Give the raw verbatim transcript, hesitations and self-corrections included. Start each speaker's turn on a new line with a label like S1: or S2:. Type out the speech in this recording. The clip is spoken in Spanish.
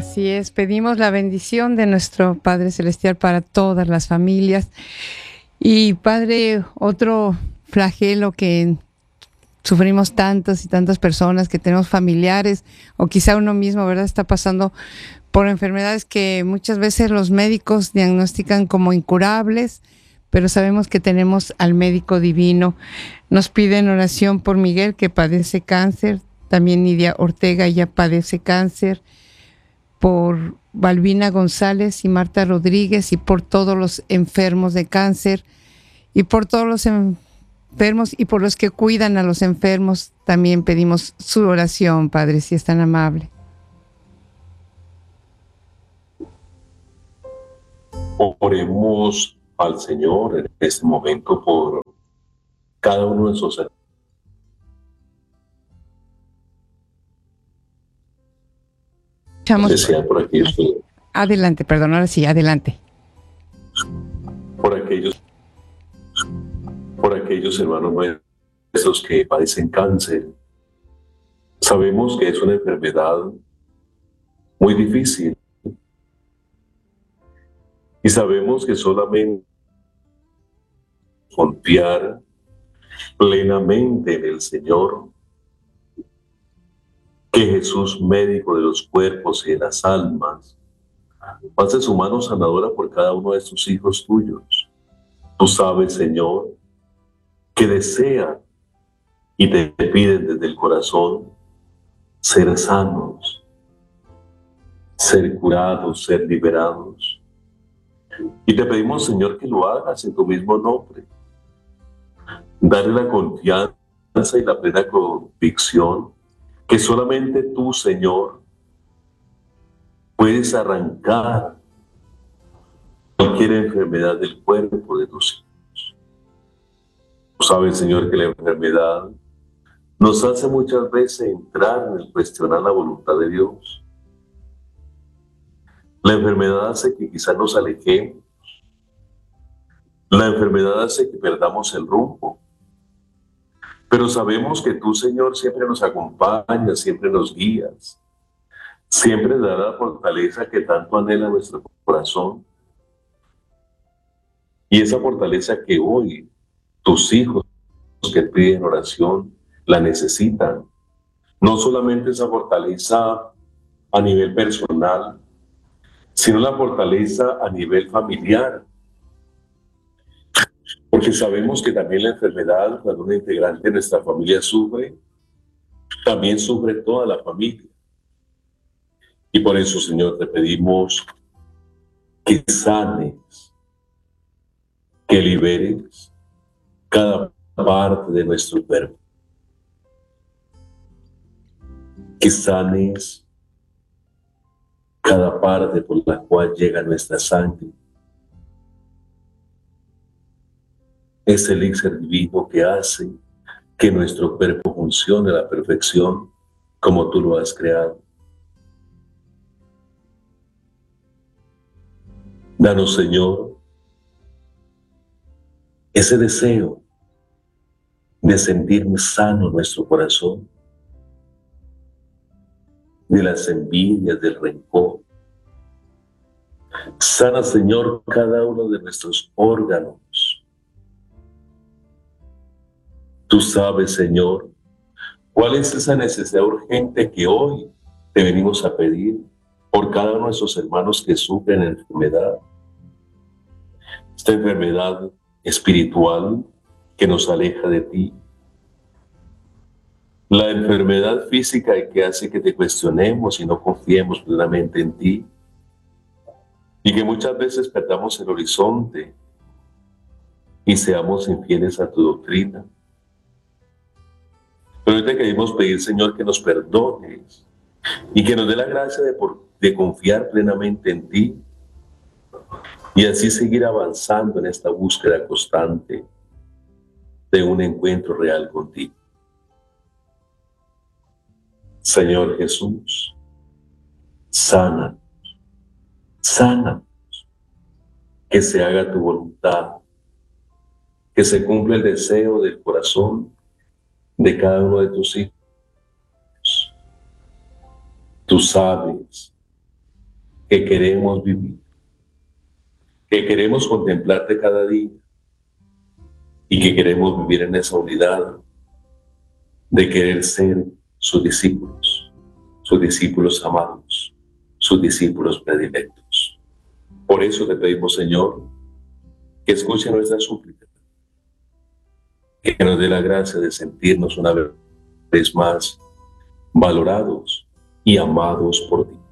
S1: Así es, pedimos la bendición de nuestro Padre Celestial para todas las familias. Y Padre, otro flagelo que sufrimos tantas y tantas personas, que tenemos familiares o quizá uno mismo, ¿verdad? Está pasando por enfermedades que muchas veces los médicos diagnostican como incurables, pero sabemos que tenemos al médico divino. Nos piden oración por Miguel, que padece cáncer. También Nidia Ortega, ella padece cáncer. Por Balbina González y Marta Rodríguez, y por todos los enfermos de cáncer, y por todos los enfermos y por los que cuidan a los enfermos. También pedimos su oración, Padre, si es tan amable.
S2: Oremos al Señor en este momento por cada uno de sus hermanos. Desear por aquellos que,
S1: adelante, perdón, ahora sí, adelante.
S2: Por aquellos, por aquellos hermanos nuestros que padecen cáncer. Sabemos que es una enfermedad muy difícil y sabemos que solamente confiar plenamente en el Señor, que Jesús, médico de los cuerpos y de las almas, pase su mano sanadora por cada uno de sus hijos tuyos. Tú sabes, Señor, que desean y te piden desde el corazón ser sanos, ser curados, ser liberados. Y te pedimos, Señor, que lo hagas en tu mismo nombre. Darle la confianza y la plena convicción que solamente tú, Señor, puedes arrancar cualquier enfermedad del cuerpo de tus hijos. Tú sabes, Señor, que la enfermedad nos hace muchas veces entrar en el cuestionar la voluntad de Dios. La enfermedad hace que quizás nos alejemos. La enfermedad hace que perdamos el rumbo. Pero sabemos que tú, Señor, siempre nos acompañas, siempre nos guías. Siempre dará la fortaleza que tanto anhela nuestro corazón. Y esa fortaleza que hoy tus hijos que piden oración la necesitan. No solamente esa fortaleza a nivel personal, sino la fortaleza a nivel familiar. Porque sabemos que también la enfermedad, cuando un integrante de nuestra familia sufre, también sufre toda la familia. Y por eso, Señor, te pedimos que sanes, que liberes cada parte de nuestro cuerpo. Que sanes cada parte por la cual llega nuestra sangre. Ese elixir divino que hace que nuestro cuerpo funcione a la perfección como tú lo has creado. Danos, Señor, ese deseo de sentir sano nuestro corazón, de las envidias, del rencor. Sana, Señor, cada uno de nuestros órganos. Tú sabes, Señor, cuál es esa necesidad urgente que hoy te venimos a pedir por cada uno de esos hermanos que sufren enfermedad. Esta enfermedad espiritual que nos aleja de ti. La enfermedad física que hace que te cuestionemos y no confiemos plenamente en ti. Y que muchas veces perdamos el horizonte y seamos infieles a tu doctrina. Pero hoy te queremos pedir, Señor, que nos perdones y que nos dé la gracia de, por, de confiar plenamente en ti y así seguir avanzando en esta búsqueda constante de un encuentro real contigo. Señor Jesús, sánanos, sánanos, que se haga tu voluntad, que se cumpla el deseo del corazón de cada uno de tus hijos. Tú sabes que queremos vivir, que queremos contemplarte cada día y que queremos vivir en esa unidad de querer ser sus discípulos, sus discípulos amados, sus discípulos predilectos. Por eso te pedimos, Señor, que escuche nuestra súplica, que nos dé la gracia de sentirnos una vez más valorados y amados por ti.